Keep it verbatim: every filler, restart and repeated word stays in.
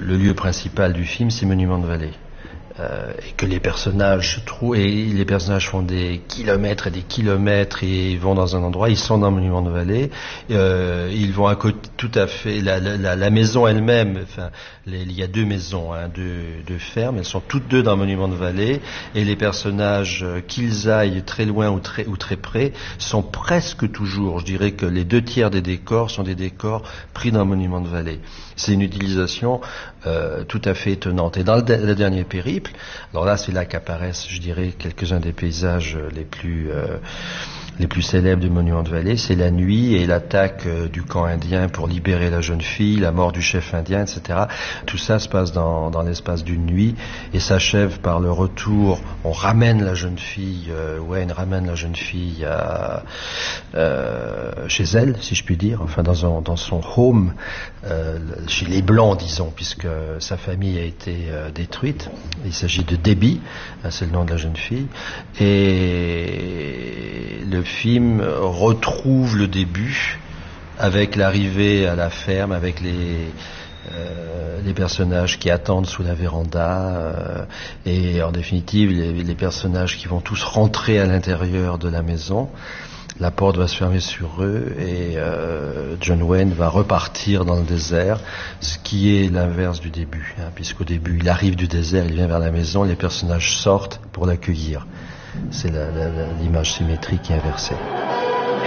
le lieu principal du film, c'est Monument de Vallée. Euh, et que les personnages se trouvent, et les personnages font des kilomètres et des kilomètres et vont dans un endroit, ils sont dans le Monument de Vallée, euh, ils vont à côté, tout à fait, la, la, la maison elle-même, enfin, les, il y a deux maisons, hein, deux, deux fermes, elles sont toutes deux dans le Monument de Vallée, et les personnages, euh, qu'ils aillent très loin ou très, ou très près, sont presque toujours, je dirais que les deux tiers des décors sont des décors pris dans le Monument de Vallée. C'est une utilisation euh, tout à fait étonnante. Et dans le, le dernier périple, alors là, c'est là qu'apparaissent, je dirais, quelques-uns des paysages les plus euh, les plus célèbres du Monument de Vallée. C'est la nuit et l'attaque euh, du camp indien pour libérer la jeune fille, la mort du chef indien, et cetera. Tout ça se passe dans, dans l'espace d'une nuit et s'achève par le retour. On ramène la jeune fille, euh, Wayne ramène la jeune fille à, euh, chez elle, si je puis dire, enfin dans, un, dans son home, euh, chez les Blancs, disons, puisque sa famille a été euh, détruite. Il s'agit de Debbie, c'est le nom de la jeune fille, et le film retrouve le début avec l'arrivée à la ferme, avec les euh, les personnages qui attendent sous la véranda, euh, et en définitive les, les personnages qui vont tous rentrer à l'intérieur de la maison. La porte va se fermer sur eux et euh, John Wayne va repartir dans le désert, ce qui est l'inverse du début, hein, puisqu'au début il arrive du désert, il vient vers la maison, les personnages sortent pour l'accueillir. C'est la, la, la, l'image symétrique qui est inversée.